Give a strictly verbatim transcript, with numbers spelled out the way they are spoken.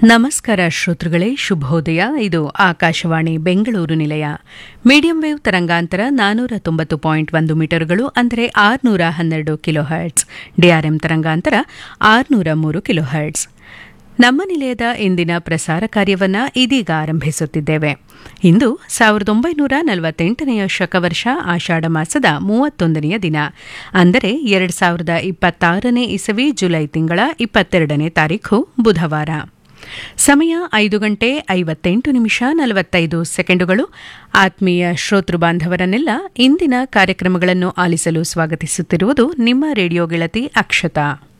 ನಮಸ್ಕಾರ ಶ್ರೋತೃಗಳೇ, ಶುಭೋದಯ. ಇದು ಆಕಾಶವಾಣಿ ಬೆಂಗಳೂರು ನಿಲಯ. ಮೀಡಿಯಂ ವೇವ್ ತರಂಗಾಂತರ ನಾನೂರ ತೊಂಬತ್ತು ಪಾಯಿಂಟ್ ಒಂದು ಮೀಟರ್ಗಳು, ಅಂದರೆ ಆರುನೂರ ಹನ್ನೆರಡು ಕಿಲೋ ಹರ್ಟ್ಸ್. ಡಿಆರ್ಎಂ ತರಂಗಾಂತರ ಆರುನೂರ ಮೂರು ಕಿಲೋ ಹರ್ಟ್ಸ್. ನಮ್ಮ ನಿಲಯದ ಇಂದಿನ ಪ್ರಸಾರ ಕಾರ್ಯವನ್ನು ಇದೀಗ ಆರಂಭಿಸುತ್ತಿದ್ದೇವೆ. ಇಂದು ಸಾವಿರದ ಒಂಬೈನೂರ ನಲವತ್ತೆಂಟನೆಯ ಶಕವರ್ಷ ಆಷಾಢ ಮಾಸದ ಮೂವತ್ತೊಂದನೆಯ ದಿನ, ಅಂದರೆ ಎರಡು ಸಾವಿರದ ಇಪ್ಪತ್ತಾರನೇ ಇಸವಿ ಜುಲೈ ತಿಂಗಳ ಇಪ್ಪತ್ತೆರಡನೇ ತಾರೀಖು ಬುಧವಾರ. ಸಮಯ ಐದು ಗಂಟೆ ಐವತ್ತೆಂಟು ನಿಮಿಷ ನಲವತ್ತೈದು ಸೆಕೆಂಡುಗಳು. ಆತ್ಮೀಯ ಶ್ರೋತೃ ಬಾಂಧವರನ್ನೆಲ್ಲ ಇಂದಿನ ಕಾರ್ಯಕ್ರಮಗಳನ್ನು ಆಲಿಸಲು ಸ್ವಾಗತಿಸುತ್ತಿರುವುದು ನಿಮ್ಮ ರೇಡಿಯೋ ಗೆಳತಿ ಅಕ್ಷತಾ.